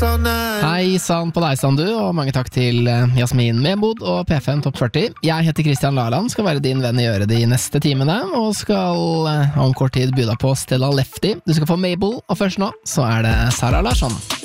Hei sann på deg sann du, og mange takk til Jasmin Mebod og P5 Topp 40. Jeg heter Kristian Laland, skal være din venn i øret de neste timene, og skal om kort tid by deg på Stella Lefty. Du skal få Mabel, og først nå så er det Sara Larsson.